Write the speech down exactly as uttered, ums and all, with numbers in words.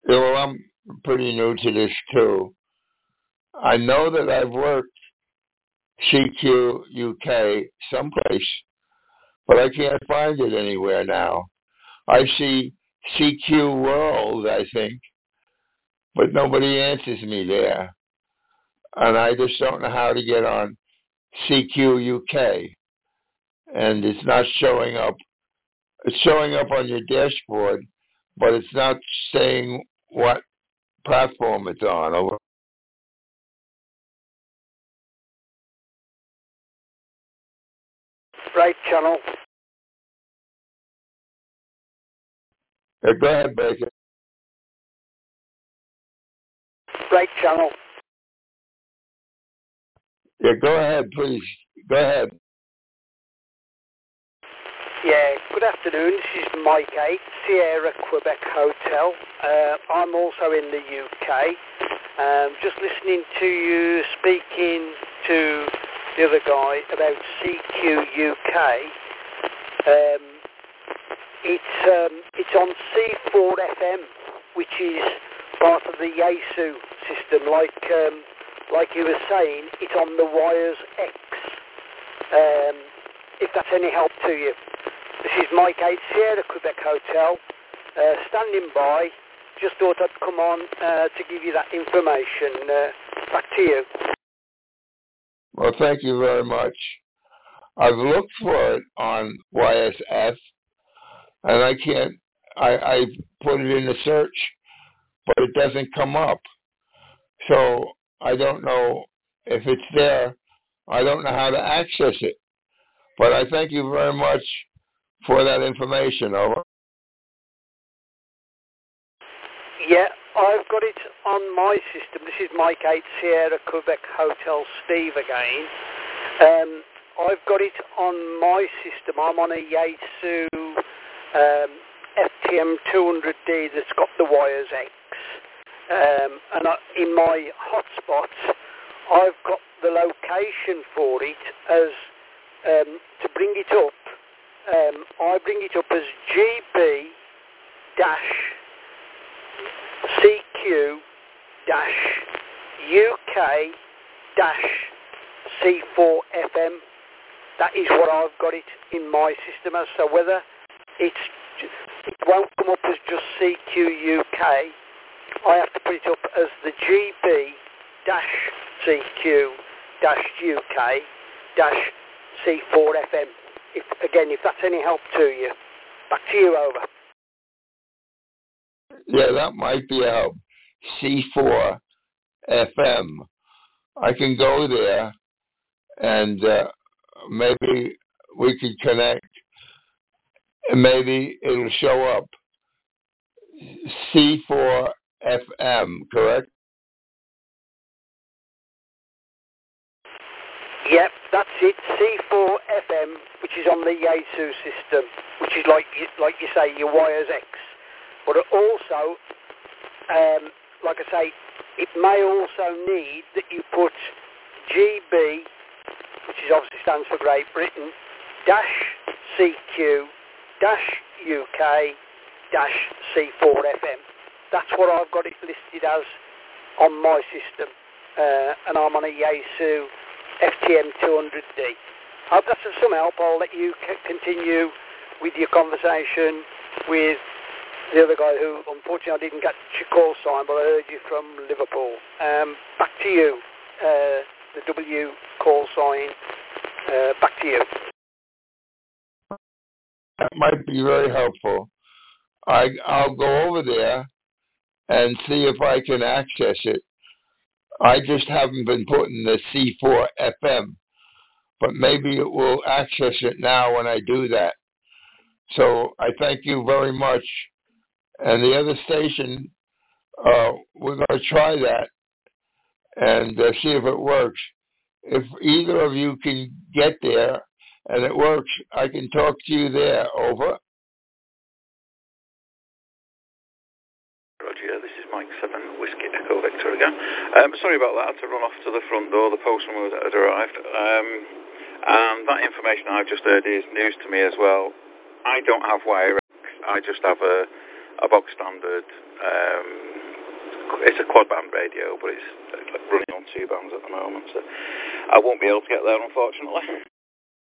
Yeah, well, I'm pretty new to this too. I know that I've worked C Q U K someplace, but I can't find it anywhere now. I see C Q World, I think, but nobody answers me there. And I just don't know how to get on C Q U K. And it's not showing up. It's showing up on your dashboard, but it's not saying what platform it's on. Over. Right channel. Yeah, go ahead, Baker. Right channel. Yeah, go ahead, please. Go ahead. Yeah, good afternoon. This is Mike eight, Sierra Quebec Hotel. Uh, I'm also in the U K. Um, just listening to you speaking to the other guy about C Q U K. Um, it's um, it's on C four F M, which is part of the Yaesu system. Like um, like you were saying, it's on the Wires X. Um, if that's any help to you. This is Mike eight, Sierra Quebec Hotel, uh, standing by. Just thought I'd come on uh, to give you that information. Uh, back to you. Well, thank you very much. I've looked for it on Y S F, and I can't. I, I put it in the search, but it doesn't come up. So I don't know if it's there. I don't know how to access it. But I thank you very much for that information. Over. Yeah, I've got it on my system. This is Mike eight, Sierra Quebec Hotel, Steve again. Um, I've got it on my system. I'm on a Yaesu um, F T M two hundred D that's got the Wires X. Um, and I, in my hotspots, I've got the location for it as, um, to bring it up, um, I bring it up as G B dash C Q dash U K dash C four F M. That is what I've got it in my system as. So whether it's, it won't come up as just C Q U K, I have to put it up as the G B dash C Q dash U K dash C four F M. If, again, if that's any help to you. Back to you, over. Yeah, that might be a C four F M. I can go there, and uh, maybe we could connect, and maybe it'll show up C four F M, correct? Yep, that's it. C four F M, which is on the Yaesu system, which is like like you say, your Wires X. But it also, um, like I say, it may also need that you put G B, which is obviously stands for Great Britain, dash C Q, dash U K, dash C four F M. That's what I've got it listed as on my system. Uh, and I'm on a Yaesu F T M two hundred D. I hope that's of some help. I'll let you c- continue with your conversation with the other guy who, unfortunately, I didn't get your call sign, but I heard you from Liverpool. Um, back to you, uh, the W call sign. Uh, back to you. That might be very helpful. I, I'll go over there and see if I can access it. I just haven't been putting the C four F M, but maybe it will access it now when I do that. So I thank you very much. And the other station, uh, we're going to try that and uh, see if it works. If either of you can get there and it works, I can talk to you there. Over. Roger, this is Mike seven, Whiskey Echo Victor again. Um, sorry about that, I had to run off to the front door, the postman had arrived. Um, and that information I've just heard is news to me as well. I don't have Wire X, I just have a, a bog standard. Um, it's a quad band radio, but it's running on two bands at the moment, so I won't be able to get there, unfortunately.